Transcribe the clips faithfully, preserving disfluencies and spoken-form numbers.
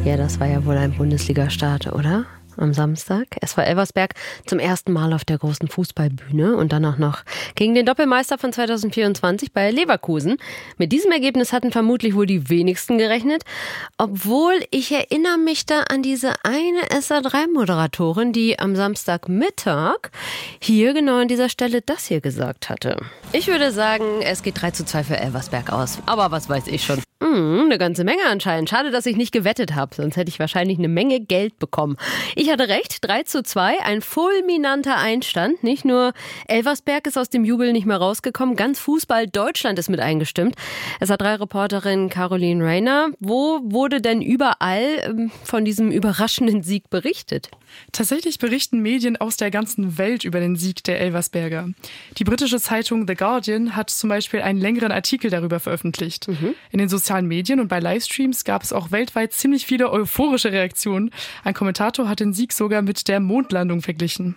Ja, das war ja wohl ein Bundesliga-Start, oder? Am Samstag. Es war Elversberg zum ersten Mal auf der großen Fußballbühne und dann auch noch gegen den Doppelmeister von zwanzig vierundzwanzig bei Leverkusen. Mit diesem Ergebnis hatten vermutlich wohl die wenigsten gerechnet, obwohl ich erinnere mich da an diese eine S A drei Moderatorin, die am Samstagmittag hier genau an dieser Stelle das hier gesagt hatte. Ich würde sagen, es geht drei zu zwei für Elversberg aus. Aber was weiß ich schon. Hm, eine ganze Menge anscheinend. Schade, dass ich nicht gewettet habe, sonst hätte ich wahrscheinlich eine Menge Geld bekommen. Ich hatte recht, drei zu zwei, ein fulminanter Einstand. Nicht nur Elversberg ist aus dem Jubel nicht mehr rausgekommen, ganz Fußball Deutschland ist mit eingestimmt. S A drei Reporterin Caroline Rayner, wo wurde denn überall ähm, von diesem überraschenden Sieg berichtet? Tatsächlich berichten Medien aus der ganzen Welt über den Sieg der Elversberger. Die britische Zeitung The Guardian hat zum Beispiel einen längeren Artikel darüber veröffentlicht. Mhm. In den sozialen Medien und bei Livestreams gab es auch weltweit ziemlich viele euphorische Reaktionen. Ein Kommentator hat den Sieg sogar mit der Mondlandung verglichen.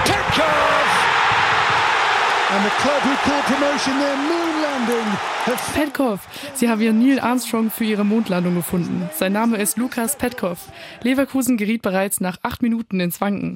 And the club who called promotion their moon landing. Petkov. Sie haben ihren Neil Armstrong für ihre Mondlandung gefunden. Sein Name ist Lukas Petkov. Leverkusen geriet bereits nach acht Minuten ins Wanken.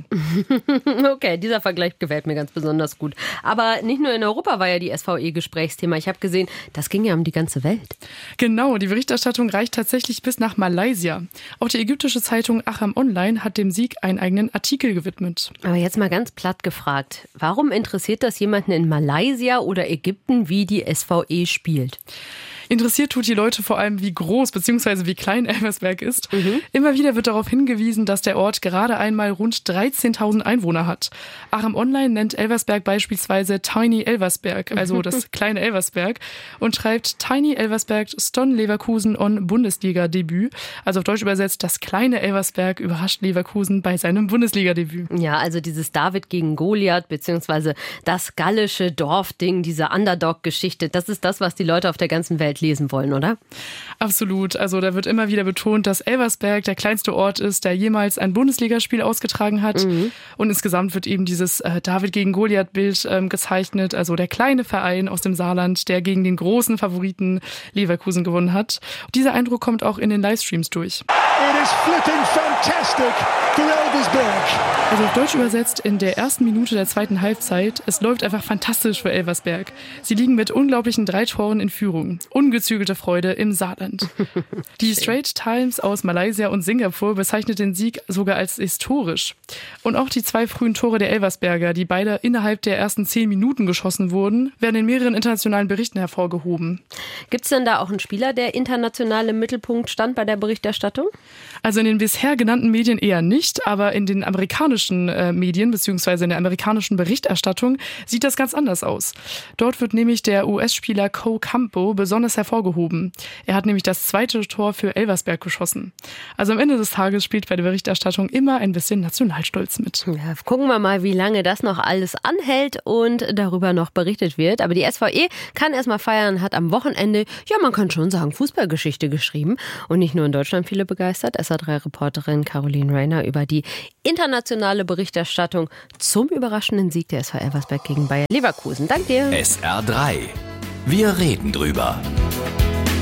Okay, dieser Vergleich gefällt mir ganz besonders gut. Aber nicht nur in Europa war ja die S V E Gesprächsthema. Ich habe gesehen, das ging ja um die ganze Welt. Genau, die Berichterstattung reicht tatsächlich bis nach Malaysia. Auch die ägyptische Zeitung Acham Online hat dem Sieg einen eigenen Artikel gewidmet. Aber jetzt mal ganz platt gefragt. Warum interessiert das jemanden in Malaysia oder Ägypten, wie die S V E spielt? Interessiert tut die Leute vor allem, wie groß bzw. wie klein Elversberg ist. Mhm. Immer wieder wird darauf hingewiesen, dass der Ort gerade einmal rund dreizehntausend Einwohner hat. Acham Online nennt Elversberg beispielsweise Tiny Elversberg, also das kleine Elversberg, und schreibt Tiny Elversberg Ston Leverkusen on Bundesliga-Debüt. Also auf Deutsch übersetzt, das kleine Elversberg überrascht Leverkusen bei seinem Bundesliga-Debüt. Ja, also dieses David gegen Goliath bzw. das gallische Dorfding, diese Underdog-Geschichte, das ist das, was die Leute auf der ganzen Welt lesen wollen, oder? Absolut. Also da wird immer wieder betont, dass Elversberg der kleinste Ort ist, der jemals ein Bundesligaspiel ausgetragen hat. Mhm. Und insgesamt wird eben dieses äh, David gegen Goliath-Bild ähm, gezeichnet. Also der kleine Verein aus dem Saarland, der gegen den großen Favoriten Leverkusen gewonnen hat. Und dieser Eindruck kommt auch in den Livestreams durch. It is flipping fantastic for Elversberg. Also auf Deutsch übersetzt, in der ersten Minute der zweiten Halbzeit, es läuft einfach fantastisch für Elversberg. Sie liegen mit unglaublichen drei Toren in Führung. Ungezügelte Freude im Saarland. Die Straits Times aus Malaysia und Singapur bezeichnet den Sieg sogar als historisch. Und auch die zwei frühen Tore der Elversberger, die beide innerhalb der ersten zehn Minuten geschossen wurden, werden in mehreren internationalen Berichten hervorgehoben. Gibt es denn da auch einen Spieler, der international im Mittelpunkt stand bei der Berichterstattung? Also in den bisher genannten Medien eher nicht, aber in den amerikanischen äh, Medien bzw. in der amerikanischen Berichterstattung sieht das ganz anders aus. Dort wird nämlich der U S-Spieler Cole Campo besonders hervorgehoben. Er hat nämlich das zweite Tor für Elversberg geschossen. Also am Ende des Tages spielt bei der Berichterstattung immer ein bisschen Nationalstolz mit. Ja, gucken wir mal, wie lange das noch alles anhält und darüber noch berichtet wird. Aber die S V E kann erstmal feiern, hat am Wochenende, ja man kann schon sagen, Fußballgeschichte geschrieben. Und nicht nur in Deutschland viele begeistert. S A drei Reporterin Caroline Rayner über die internationale Berichterstattung zum überraschenden Sieg der S V Elversberg gegen Bayer Leverkusen. Dank dir. S R drei. Wir reden drüber.